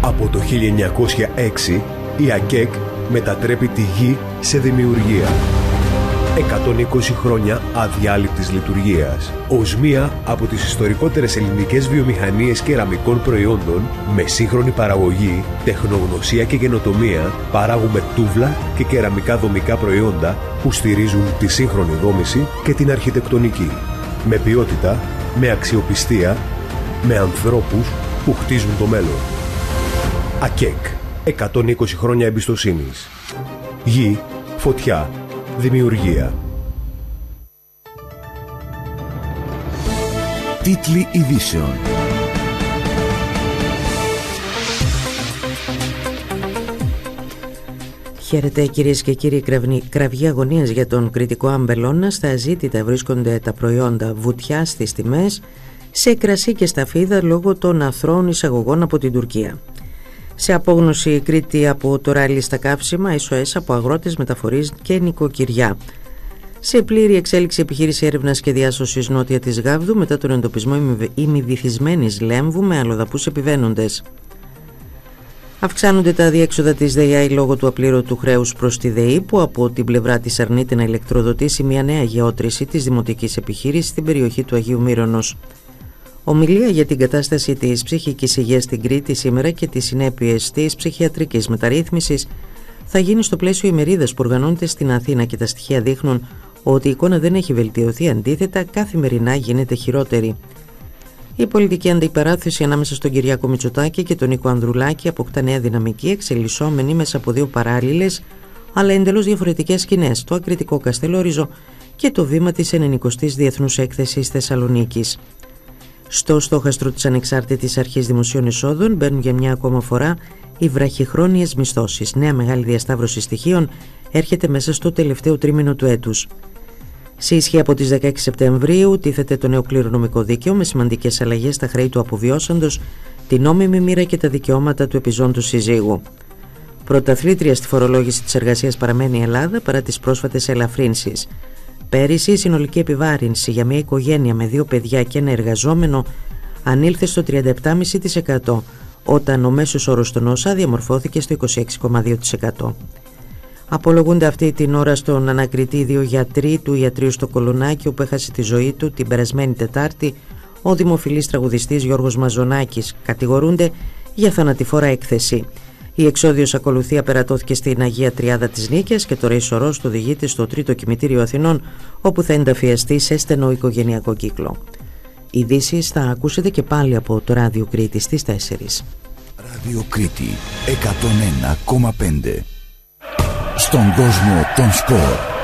Από το 1906 η ΑΚΕΚ μετατρέπει τη γη σε δημιουργία. 120 χρόνια αδιάλειπτης λειτουργίας. Ως μία από τις ιστορικότερες ελληνικές βιομηχανίες κεραμικών προϊόντων, με σύγχρονη παραγωγή, τεχνογνωσία και καινοτομία, παράγουμε τούβλα και κεραμικά δομικά προϊόντα που στηρίζουν τη σύγχρονη δόμηση και την αρχιτεκτονική. Με ποιότητα, με αξιοπιστία, με ανθρώπους που χτίζουν το μέλλον. ΑΚΕΚ. 120 χρόνια εμπιστοσύνης. Γη, φωτιά, δημιουργία. Τίτλοι ειδήσεων. Χαίρετε κυρίες και κύριοι. Κραυγή αγωνίας για τον κριτικό αμπελώνα. Στα αζήτητα βρίσκονται τα προϊόντα βουτιά στις τιμές, σε κρασί και σταφίδα λόγω των αθρώων εισαγωγών από την Τουρκία. Σε απόγνωση Κρήτη από το ράλι στα καύσιμα, SOS από αγρότες, μεταφορείς και νοικοκυριά. Σε πλήρη εξέλιξη επιχείρηση έρευνας και διάσωσης νότια της Γάβδου μετά τον εντοπισμό ημιβυθισμένης λέμβου με αλλοδαπούς επιβαίνοντες. Αυξάνονται τα διέξοδα της ΔΕΙΑΗ λόγω του απλήρωτου χρέους προς τη ΔΕΗ, που από την πλευρά της αρνείται να ηλεκτροδοτήσει μια νέα γεώτρηση της δημοτικής επιχείρησης στην περιοχή του Αγίου Μύρονος. Ομιλία για την κατάσταση της ψυχικής υγείας στην Κρήτη σήμερα και τις συνέπειες της ψυχιατρικής μεταρρύθμισης θα γίνει στο πλαίσιο ημερίδας που οργανώνεται στην Αθήνα, και τα στοιχεία δείχνουν ότι η εικόνα δεν έχει βελτιωθεί, αντίθετα καθημερινά γίνεται χειρότερη. Η πολιτική αντιπαράθεση ανάμεσα στον Κυριάκο Μητσοτάκη και τον Νίκο Ανδρουλάκη αποκτά νέα δυναμική, εξελισσόμενη μέσα από δύο παράλληλες αλλά εντελώς διαφορετικές σκηνές, το ακριτικό Καστελόριζο και το βήμα της 90ης Διεθνούς Έκθεσης Θεσσαλονίκης. Στο στόχαστρο της Ανεξάρτητης Αρχής Δημοσίων Εισόδων μπαίνουν για μια ακόμα φορά οι βραχυχρόνιες μισθώσεις. Νέα μεγάλη διασταύρωση στοιχείων έρχεται μέσα στο τελευταίο τρίμηνο του έτους. Σε ισχύ από τις 16 Σεπτεμβρίου τίθεται το νέο κληρονομικό δίκαιο με σημαντικές αλλαγές στα χρέη του αποβιώσαντος, την νόμιμη μοίρα και τα δικαιώματα του επιζώντου συζύγου. Πρωταθλήτρια στη φορολόγηση της εργασίας παραμένει η Ελλάδα παρά τις πρόσφατες ελαφρύνσεις. Πέρυσι η συνολική επιβάρυνση για μια οικογένεια με 2 παιδιά και ένα εργαζόμενο ανήλθε στο 37,5%, όταν ο μέσος όρος των ΩΣΑ διαμορφώθηκε στο 26,2%. Απολογούνται αυτή την ώρα στον ανακριτή 2 γιατροί του ιατρείου στο Κολονάκι, όπου έχασε τη ζωή του την περασμένη Τετάρτη ο δημοφιλής τραγουδιστής Γιώργος Μαζονάκης. Κατηγορούνται για θανατηφόρα έκθεση. Η εξόδιος ακολουθία περατώθηκε στην Αγία Τριάδα της Νίκαιας και τώρα η σωρός του οδηγείται στο 3ο κημητήριο Αθηνών, όπου θα ενταφιαστεί σε στενό οικογενειακό κύκλο. Ειδήσεις θα ακούσετε και πάλι από το Ράδιο Κρήτη στις 4. Ράδιο Κρήτη 101,5. Στον κόσμο των σπορ.